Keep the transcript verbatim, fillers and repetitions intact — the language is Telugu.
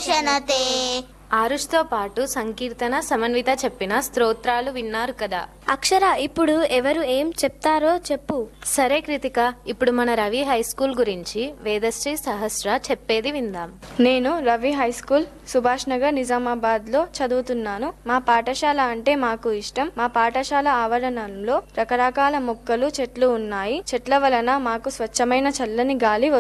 ప్రదర్శనతే. ఆరుష్తో పాటు సంకీర్తన, సమన్విత చెప్పిన స్తోత్రాలు విన్నారు కదా. అక్షర, ఇప్పుడు ఎవరు ఏం చెప్తారో చెప్పు. సరే కృతిక, ఇప్పుడు మన రవి హై స్కూల్ గురించి వేదశ్రీ సహస్ర చెప్పేది విందాం. నేను రవి హై స్కూల్ సుభాష్ నగర్ నిజామాబాద్లో చదువుతున్నాను. మా పాఠశాల అంటే మాకు ఇష్టం. మా పాఠశాల ఆవరణంలో రకరకాల మొక్కలు, చెట్లు ఉన్నాయి. చెట్ల వలన మాకు స్వచ్ఛమైన చల్లని గాలి